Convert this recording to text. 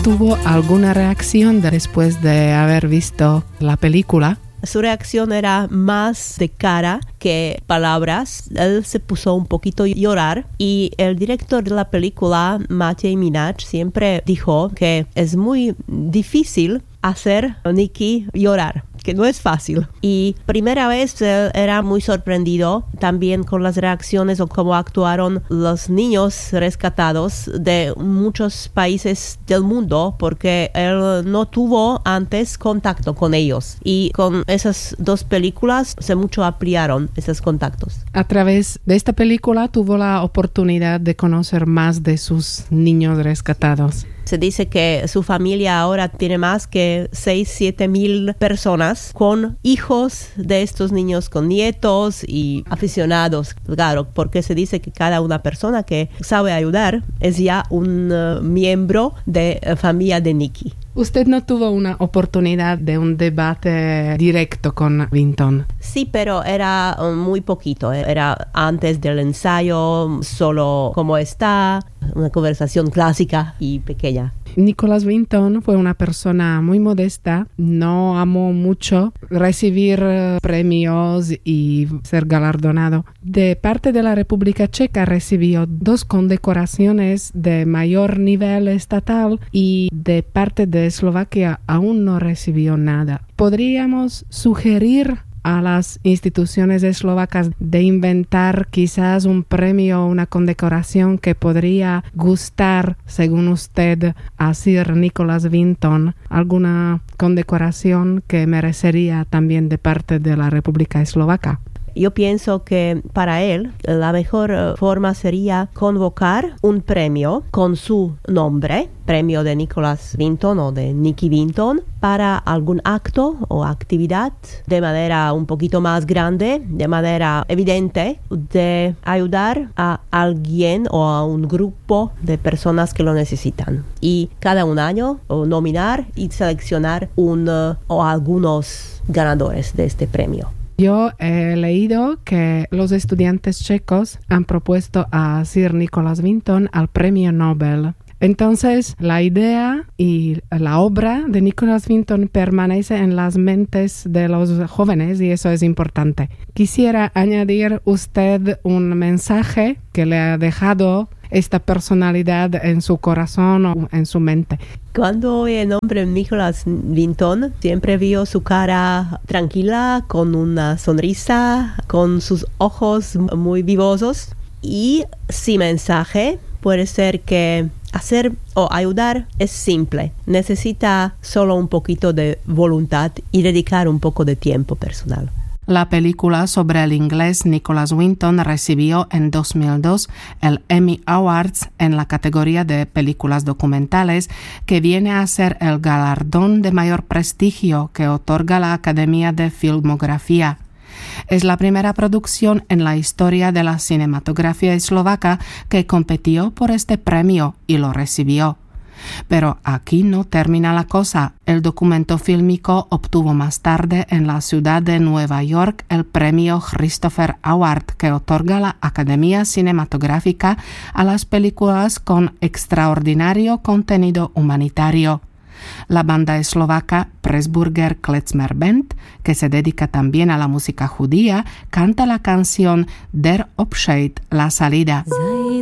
¿Tuvo alguna reacción después de haber visto la película? Su reacción era más de cara que palabras. Él se puso un poquito a llorar y el director de la película, Matej Minach, siempre dijo que es muy difícil hacer a Nicky llorar, que no es fácil. Y primera vez él era muy sorprendido también con las reacciones o cómo actuaron los niños rescatados de muchos países del mundo, porque él no tuvo antes contacto con ellos. Y con esas dos películas se mucho ampliaron esos contactos. A través de esta película tuvo la oportunidad de conocer más de sus niños rescatados. Se dice que su familia ahora tiene más que 6-7 mil personas con hijos de estos niños, con nietos y aficionados, claro, porque se dice que cada una persona que sabe ayudar es ya un miembro de la familia de Nicky. ¿Usted no tuvo una oportunidad de un debate directo con Vinton? Sí, pero era muy poquito. Era antes del ensayo, solo cómo está, una conversación clásica y pequeña. Nicholas Vinton fue una persona muy modesta, no amó mucho recibir premios y ser galardonado. De parte de la República Checa recibió 2 condecoraciones de mayor nivel estatal y de parte de Eslovaquia aún no recibió nada. ¿Podríamos sugerir a las instituciones eslovacas de inventar quizás un premio o una condecoración que podría gustar, según usted, a Sir Nicholas Vinton? ¿Alguna condecoración que merecería también de parte de la República Eslovaca? Yo pienso que para él la mejor forma sería convocar un premio con su nombre, premio de Nicholas Vinton o de Nicky Vinton, para algún acto o actividad de manera un poquito más grande, de manera evidente, de ayudar a alguien o a un grupo de personas que lo necesitan. Y cada un año nominar y seleccionar uno o algunos ganadores de este premio. Yo he leído que los estudiantes checos han propuesto a Sir Nicholas Vinton al premio Nobel. Entonces, la idea y la obra de Nicholas Vinton permanece en las mentes de los jóvenes y eso es importante. Quisiera añadir usted un mensaje que le ha dejado esta personalidad en su corazón o en su mente. Cuando oí el nombre Nicholas Vinton, siempre vio su cara tranquila, con una sonrisa, con sus ojos muy vivosos. Y su mensaje puede ser que hacer o ayudar es simple. Necesita solo un poquito de voluntad y dedicar un poco de tiempo personal. La película sobre el inglés Nicholas Vinton recibió en 2002 el Emmy Awards en la categoría de películas documentales, que viene a ser el galardón de mayor prestigio que otorga la Academia de Filmografía. Es la primera producción en la historia de la cinematografía eslovaca que compitió por este premio y lo recibió. Pero aquí no termina la cosa. El documento fílmico obtuvo más tarde en la ciudad de Nueva York el premio Christopher Award, que otorga la Academia Cinematográfica a las películas con extraordinario contenido humanitario. La banda eslovaca Pressburger Klezmer Band, que se dedica también a la música judía, canta la canción Der Abschied, la salida.